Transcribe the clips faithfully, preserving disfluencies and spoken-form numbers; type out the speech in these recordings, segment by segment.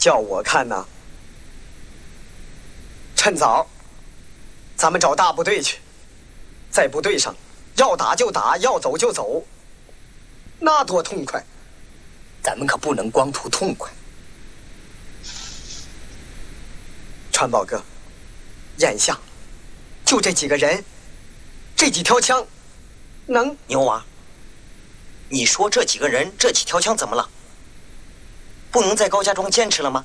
叫我看呢，趁早，咱们找大部队去，在部队上要打就打，要走就走，那多痛快！ 咱们可不能光图痛快。 川宝哥，眼下就这几个人，这几条枪，能…… 牛娃，你说这几个人，这几条枪怎么了？不能在高家庄坚持了吗？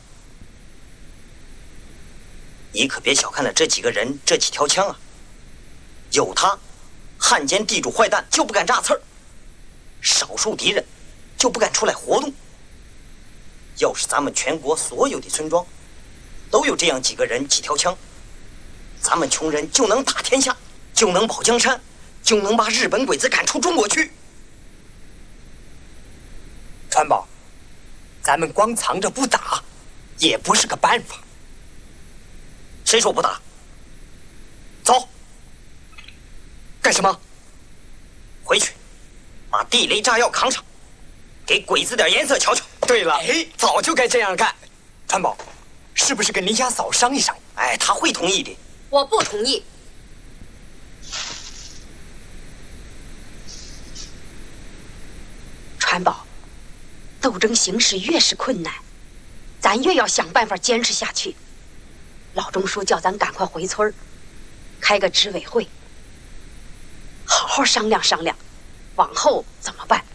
你可别小看了这几个人，这几条枪啊！有他，汉奸地主坏蛋就不敢炸刺儿，少数敌人就不敢出来活动。要是咱们全国所有的村庄都有这样几个人几条枪，咱们穷人就能打天下，就能保江山，就能把日本鬼子赶出中国去。川宝，咱们光藏着不打，也不是个办法。谁说不打？走。 干什么？ 回去，把地雷炸药扛上，给鬼子点颜色瞧瞧。 对了， 哎， 早就该这样干。 川宝，是不是跟林家嫂商议商议？哎，他会同意的。 我不同意。川宝，斗争形势越是困难，咱越要想办法坚持下去。老钟叔叫咱赶快回村儿，开个执委会，好好商量商量，往后怎么办？